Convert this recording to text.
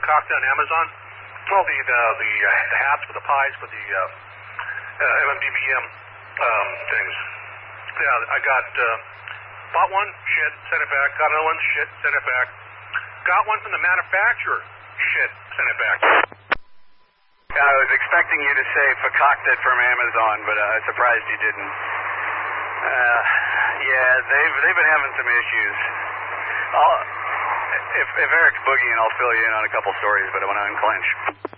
fakakta on Amazon. All the hats with the pies with the MMDBM things. Yeah, I bought one, shit, sent it back. Got another one, shit, sent it back. Got one from the manufacturer, shit, sent it back. I was expecting you to say fakakta from Amazon, but I was surprised you didn't. Yeah, they've been having some issues. If Eric's boogieing, I'll fill you in on a couple stories, but I want to unclench.